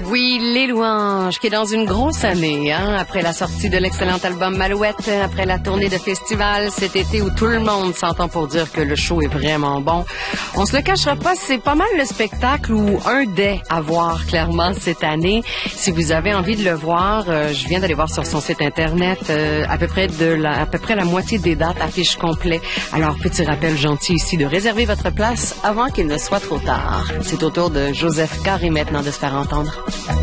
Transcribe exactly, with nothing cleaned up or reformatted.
Oui, Les Louanges, qui est dans une grosse année, hein, après la sortie de l'excellent album Malouette, après la tournée de festival cet été où tout le monde s'entend pour dire que le show est vraiment bon. On se le cachera pas, c'est pas mal le spectacle ou un des à voir clairement cette année. Si vous avez envie de le voir, euh, je viens d'aller voir sur son site internet, euh, à peu près de la, à peu près la moitié des dates affichent complet. Alors, petit rappel gentil ici de réserver votre place avant qu'il ne soit trop tard. C'est au tour de Joseph Carré maintenant de se faire entendre.